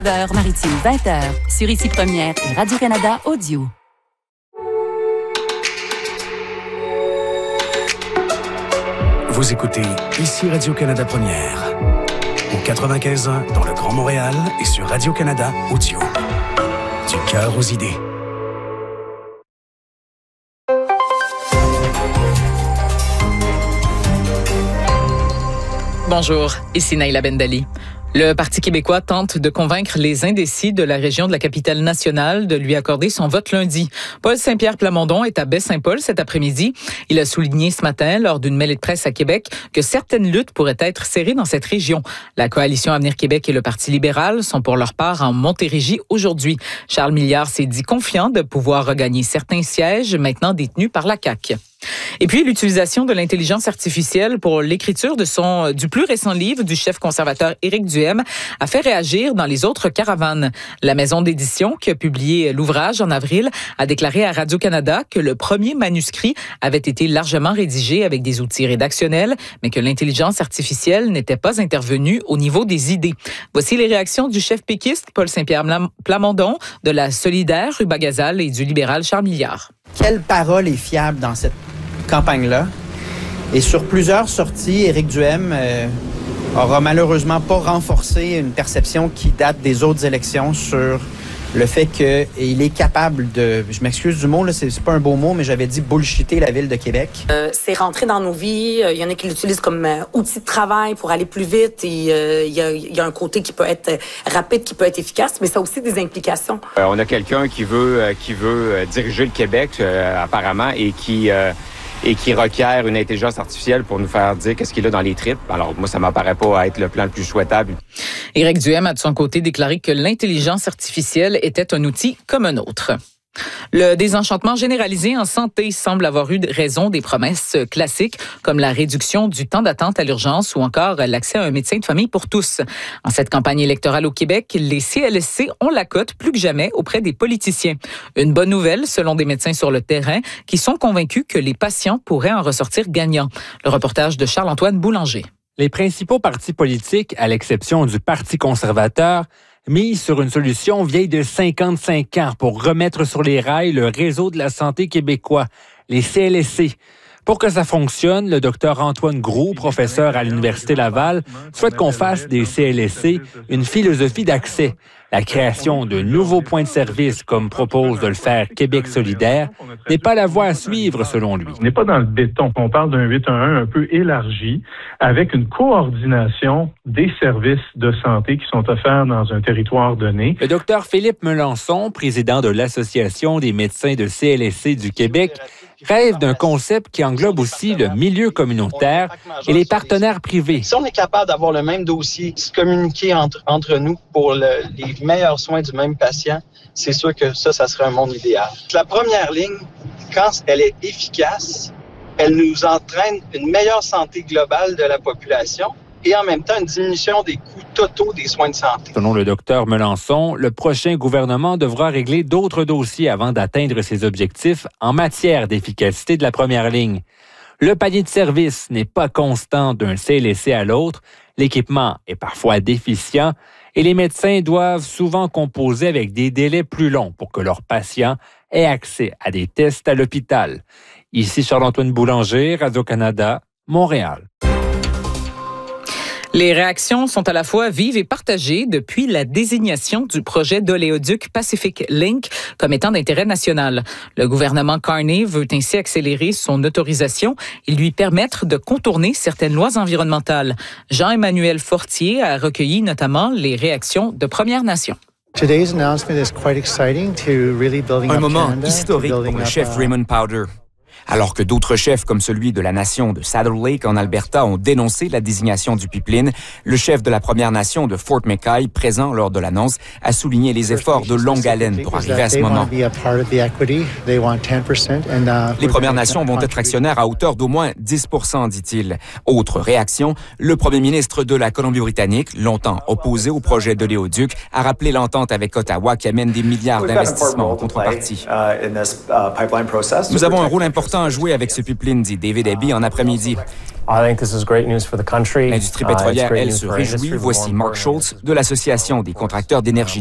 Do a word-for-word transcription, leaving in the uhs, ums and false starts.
Heure maritime vingt heures sur Ici Première et Radio-Canada Audio. Vous écoutez Ici Radio-Canada Première. Au quatre-vingt-quinze ans dans le Grand Montréal et sur Radio-Canada Audio. Du cœur aux idées. Bonjour, ici Naïla Bendali. Le Parti québécois tente de convaincre les indécis de la région de la capitale nationale de lui accorder son vote lundi. Paul Saint-Pierre Plamondon est à Baie-Saint-Paul cet après-midi. Il a souligné ce matin, lors d'une mêlée de presse à Québec, que certaines luttes pourraient être serrées dans cette région. La Coalition Avenir Québec et le Parti libéral sont pour leur part en Montérégie aujourd'hui. Charles Milliard s'est dit confiant de pouvoir regagner certains sièges maintenant détenus par la C A Q. Et puis, l'utilisation de l'intelligence artificielle pour l'écriture de son, du plus récent livre du chef conservateur Éric Duhem a fait réagir dans les autres caravanes. La maison d'édition qui a publié l'ouvrage en avril a déclaré à Radio-Canada que le premier manuscrit avait été largement rédigé avec des outils rédactionnels, mais que l'intelligence artificielle n'était pas intervenue au niveau des idées. Voici les réactions du chef péquiste Paul Saint-Pierre Plamondon, de la Solidaire Ruba Gazal et du libéral Charles Milliard. Quelle parole est fiable dans cette campagne-là? Et sur plusieurs sorties, Éric Duhem euh, aura malheureusement pas renforcé une perception qui date des autres élections sur le fait qu'il est capable de, je m'excuse du mot, là, c'est, c'est pas un beau mot, mais j'avais dit bullshitter la ville de Québec. Euh, c'est rentré dans nos vies. Il y en a qui l'utilisent comme euh, outil de travail pour aller plus vite. Et euh, il y a, il y a un côté qui peut être rapide, qui peut être efficace, mais ça a aussi des implications. Euh, on a quelqu'un qui veut, euh, qui veut euh, diriger le Québec, euh, apparemment, et qui... Euh, et qui requiert une intelligence artificielle pour nous faire dire qu'est-ce qu'il a dans les tripes. Alors, moi, ça m'apparaît pas être le plan le plus souhaitable. Éric Duhem a de son côté déclaré que l'intelligence artificielle était un outil comme un autre. Le désenchantement généralisé en santé semble avoir eu raison des promesses classiques comme la réduction du temps d'attente à l'urgence ou encore l'accès à un médecin de famille pour tous. En cette campagne électorale au Québec, les C L S C ont la cote plus que jamais auprès des politiciens. Une bonne nouvelle selon des médecins sur le terrain qui sont convaincus que les patients pourraient en ressortir gagnants. Le reportage de Charles-Antoine Boulanger. Les principaux partis politiques, à l'exception du Parti conservateur, mise sur une solution vieille de cinquante-cinq ans pour remettre sur les rails le réseau de la santé québécois, les C L S C. Pour que ça fonctionne, le docteur Antoine Groux, professeur à l'Université Laval, souhaite qu'on fasse des C L S C une philosophie d'accès. La création de nouveaux points de service, comme propose de le faire Québec solidaire, n'est pas la voie à suivre, selon lui. On n'est pas dans le béton. On parle d'un huit un un un peu élargi, avec une coordination des services de santé qui sont offerts dans un territoire donné. Le docteur Philippe Melançon, président de l'Association des médecins de C L S C du Québec, rêve d'un concept qui englobe aussi le milieu communautaire et les partenaires privés. Si on est capable d'avoir le même dossier, se communiquer entre, entre nous pour le, les meilleurs soins du même patient, c'est sûr que ça, ça serait un monde idéal. La première ligne, quand elle est efficace, elle nous entraîne une meilleure santé globale de la population et en même temps une diminution des coûts totaux des soins de santé. Selon le docteur Melançon, le prochain gouvernement devra régler d'autres dossiers avant d'atteindre ses objectifs en matière d'efficacité de la première ligne. Le panier de service n'est pas constant d'un C L S C à l'autre, l'équipement est parfois déficient et les médecins doivent souvent composer avec des délais plus longs pour que leurs patients aient accès à des tests à l'hôpital. Ici Charles-Antoine Boulanger, Radio-Canada, Montréal. Les réactions sont à la fois vives et partagées depuis la désignation du projet d'oléoduc Pacific Link comme étant d'intérêt national. Le gouvernement Carney veut ainsi accélérer son autorisation et lui permettre de contourner certaines lois environnementales. Jean-Emmanuel Fortier a recueilli notamment les réactions de Premières Nations. Un moment historique pour le chef Raymond Powder. Alors que d'autres chefs, comme celui de la nation de Saddle Lake en Alberta, ont dénoncé la désignation du pipeline, le chef de la Première Nation de Fort McKay, présent lors de l'annonce, a souligné les efforts de longue haleine pour arriver à ce moment. Les Premières Nations vont être actionnaires à hauteur d'au moins dix pour cent, dit-il. Autre réaction, le premier ministre de la Colombie-Britannique, longtemps opposé au projet d'oléoduc, a rappelé l'entente avec Ottawa qui amène des milliards d'investissements en contrepartie. Nous avons un rôle important à jouer avec ce pipeline, dit David Eby en après-midi. L'industrie pétrolière, elle, se réjouit. Voici Mark Schultz de l'Association des contracteurs d'énergie